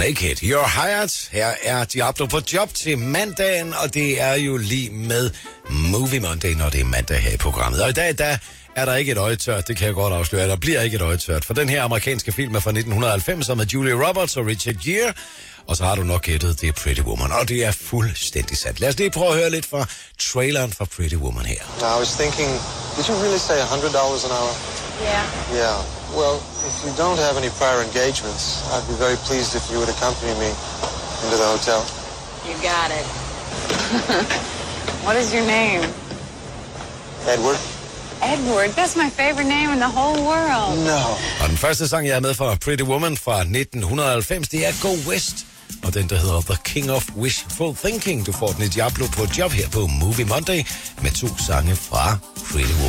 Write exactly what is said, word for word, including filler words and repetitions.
Make It, You're Hired. Her er Diablo på job til mandagen, og det er jo lige med Movie Monday, når det er mandag her i programmet. Og i dag, der er der ikke et øje tørt, det kan jeg godt afsløre. Der bliver ikke et øje tørt, for den her amerikanske film er fra nitten halvfems med Julia Roberts og Richard Gere. Og så har du nok gættet, det er Pretty Woman, og det er fuldstændig sandt. Lad os lige prøve at høre lidt fra traileren for Pretty Woman her. I was thinking, did you really say one hundred dollars an hour? Yeah. Yeah. Well, if you don't have any prior engagements, I'd be very pleased if you would accompany me into the hotel. You got it. What is your name? Edward? Edward, that's my favorite name in the whole world. No. Og den første sang, jeg er med fra Pretty Woman fra nitten halvfems, det er Go West. Og den, der hedder The King of Wishful Thinking. Du får den i Diablo på job her på Movie Monday med to sange fra Pretty Woman.